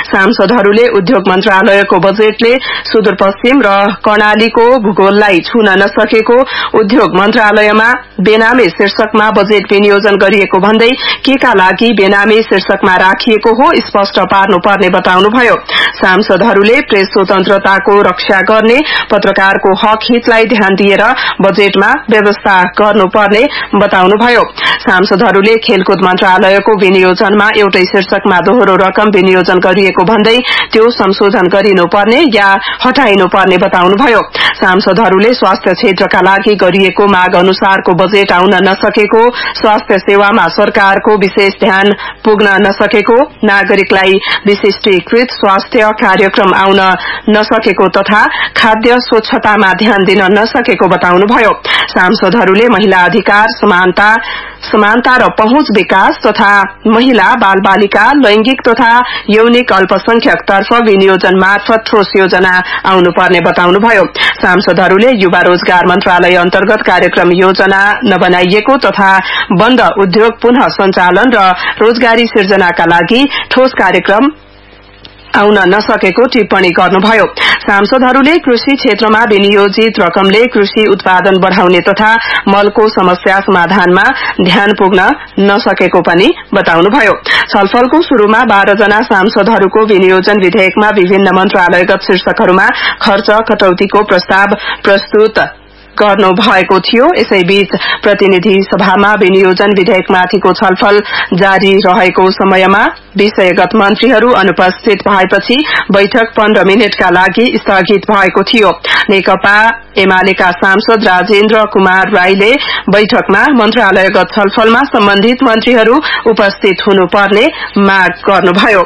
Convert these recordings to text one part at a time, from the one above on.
सांसदहरूले उद्योग मन्त्रालयको बजेटले सुदूरपश्चिम र कर्णालीको भूगोललाई छुन नसकेको, उद्योग मन्त्रालयमा बेनामी शीर्षकमा बजेट विनियोजन गरिएको भन्दै केका लागि बेनामी शीर्षकमा राखिएको हो स्पष्ट पार्नुपर्ने बताउनुभयो। सांसदहरूले प्रेस स्वतन्त्रताको रक्षा गर्ने, पत्रकारको हक हितलाई ध्यान दिएर बजेटमा व्यवस्था गर्नुपर्ने बताउनुभयो। सांसदहरूले खेलकुद मन्त्रालयको विनियोजनमा एउटै शीर्षकमा दोहोरो रकम विनियोजन गरिएको भन्दै त्यो संशोधन गरिनुपर्ने या हटाइनुपर्ने बताउनुभयो। सांसदहरूले स्वास्थ्य क्षेत्रका लागि गरिएको माग अनुसारको बजेट आउन नसकेको, स्वास्थ्य सेवामा सरकारको विशेष ध्यान पुग्न नसकेको, नागरिकलाई विशिष्टीकृत स्वास्थ्य कार्यक्रम आउन नसकेको तथा खाद्य स्वच्छतामा ध्यान दिन नसकेको बताउनुभयो। सांसदहरूले महिला अधिकार, समानता र पहुँच विकास तथा महिला, बालबालिका, लैंगिक तथा यौनिक अल्पसंख्यक तर्फ विनियोजन मार्फत ठोस योजना आउनुपर्ने बताउनुभयो। सांसदहरूले युवा रोजगार मन्त्रालय अन्तर्गत कार्यक्रम योजना नबनाइएको तथा बन्द उद्योग पुनः सञ्चालन र रोजगारी सिर्जनाका लागि ठोस कार्यक्रम आउन नसकेको टिप्पणी गर्नुभयो। सांसदहरूले कृषि क्षेत्रमा विनियोजित रकमले कृषि उत्पादन बढ़ाउने तथा मलको समस्या समाधानमा ध्यान पुग्न नसकेको पनि बताउनुभयो। छलफलको शुरूमा 12 जना सांसदहरूको विनियोजन विधेयकमा विभिन्न मन्त्रालयगत शीर्षकहरूमा खर्च कटौतीको प्रस्ताव प्रस्तुत गर्नु भएको थियो। यसैबीच प्रतिनिधि सभामा विनियोजन विधेयकमाथिको छलफल जारी रहेको समयमा विषयगत मन्त्रीहरू अनुपस्थित भएपछि बैठक 15 मिनटका लागि स्थगित भएको थियो। नेकपा एमालेका सांसद राजेन्द्र कुमार राईले बैठकमा मन्त्रालयगत छलफलमा सम्बन्धित मन्त्रीहरू उपस्थित हुनुपर्ने माग गर्नुभयो।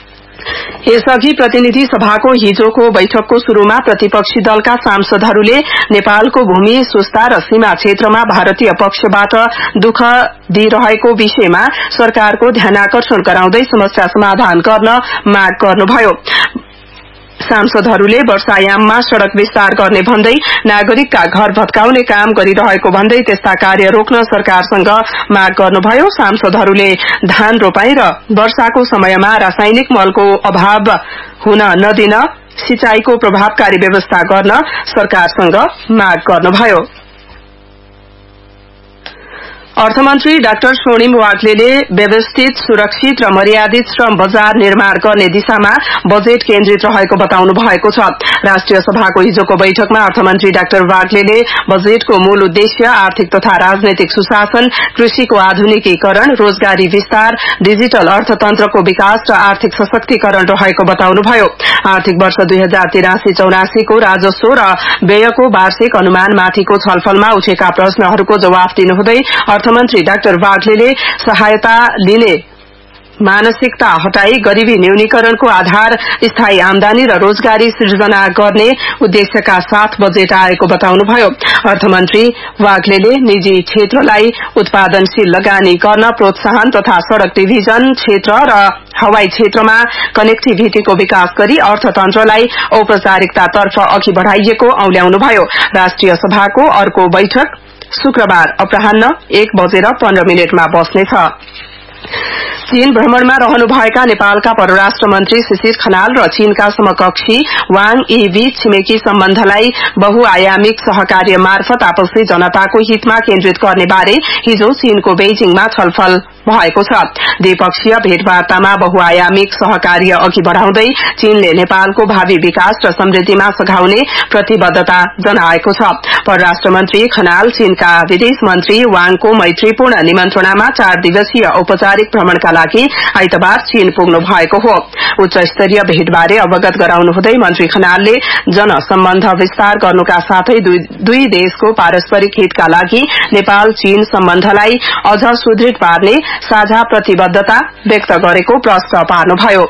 यसअघि प्रतिनिधि सभाको हिजोको बैठकको शुरूमा प्रतिपक्षी दलका सांसदहरूले नेपालको भूमि सुस्ता र सीमा क्षेत्रमा भारतीय पक्षबाट दुःख दिइरहेको विषयमा सरकारको ध्यानाकर्षण गराउँदै समस्या समाधान गर्न माग गर्नुभयो। सांसदहरूले वर्षायाममा सड़क विस्तार गर्ने भन्दै नागरिकका घर भत्काउने काम गरिरहेको भन्दै त्यस्ता कार्य रोक्न सरकारसँग माग गर्नुभयो। सांसदहरूले धान रोपाई र वर्षाको समयमा रासायनिक मलको अभाव हुन नदिन सिंचाईको प्रभावकारी व्यवस्था गर्न सरकारसँग माग गर्नुभयो। अर्थमन्त्री डाक्टर स्वर्णिम वाग्लेले व्यवस्थित, सुरक्षित र मर्यादित श्रम बजार निर्माण गर्ने दिशामा बजेट केन्द्रित रहेको बताउनु भएको छ। राष्ट्रिय सभाको हिजोको बैठकमा अर्थमन्त्री डाक्टर वाग्लेले बजेटको मूल उद्देश्य आर्थिक तथा राजनैतिक सुशासन, कृषिको आधुनिकीकरण, रोजगारी विस्तार, डिजिटल अर्थतन्त्रको विकास र आर्थिक सशक्तिकरण रहेको बताउनुभयो। आर्थिक वर्ष 2083-84 को राजस्व र व्ययको वार्षिक अनुमानमाथिको छलफलमा उठेका प्रश्नहरूको जवाफ दिनुहुँदै अर्थमन्त्री डाक्टर वाग्लेले सहायता लिने मानसिकता हटाई गरीबी न्यूनीकरणको आधार स्थायी आमदानी र रोजगारी सृजना गर्ने उद्देश्यका साथ बजेट आएको बताउनुभयो। अर्थमन्त्री वाग्लेले निजी क्षेत्रलाई उत्पादनशील लगानी गर्न प्रोत्साहन तथा सड़क डिभिजन क्षेत्र र हवाई क्षेत्रमा कनेक्टिभिटीको विकास गरी अर्थतन्त्रलाई औपचारिकतातर्फ अघि बढ़ाइएको औल्याउनुभयो। राष्ट्रिय सभाको अर्को बैठक शुक्रबार अपराह्न 1:15 बस्नेछ। चीन भ्रमणमा रहनुभएका नेपालका परराष्ट्र मन्त्री शिशिर खनाल र चीनका समकक्षी वाङ यी बीच छिमेकी सम्बन्धलाई बहुआयामिक सहकार्य मार्फत आपसी जनताको हितमा केन्द्रित गर्ने बारे हिजो चीनको बेजिङमा छलफल भएको छ। द्विपक्षीय भेटवार्तामा बहुआयामिक सहकार्य अघि बढ़ाउँदै चीनले नेपालको भावी विकास र समृद्धिमा सघाउने प्रतिबद्धता जनाएको छ। परराष्ट्र मन्त्री खनाल चीनका विदेश मन्त्री वाङको मैत्रीपूर्ण निमन्त्रणामा 4 दिवसीय औपचारिक भ्रमणका लागि आइतबार चीन पुग्नु भएको हो। उच्च स्तरीय भेटबारे अवगत गराउनुहुँदै मन्त्री खनालले जनसम्बन्ध विस्तार गर्नुका साथै दुई देशको पारस्परिक हितका लागि नेपाल चीन सम्बन्धलाई अझ सुदृढ़ पार्ने साझा प्रतिबद्धता व्यक्त गरेको प्रश्न पार्नुभयो।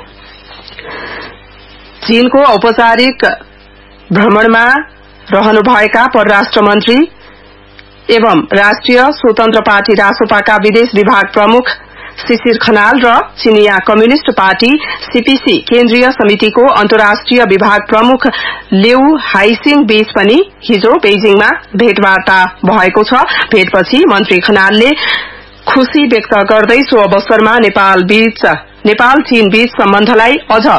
चीनको औपचारिक भ्रमणमा रहनुभएका परराष्ट्र मन्त्री एवं राष्ट्रिय स्वतन्त्र पार्टी रासोपाका विदेश विभाग प्रमुख शिशिर खनाल र चिनिया कम्युनिष्ट पार्टी सीपीसी केन्द्रीय समितिको अन्तर्राष्ट्रिय विभाग प्रमुख लिउ हाइसिङ बीच पनि हिजो बेजिङमा भेटवार्ता भएको छ। भेटपछि मन्त्री खनालले खुशी व्यक्त गर्दै सो अवसरमा नेपाल चीन बीच सम्बन्धलाई अझ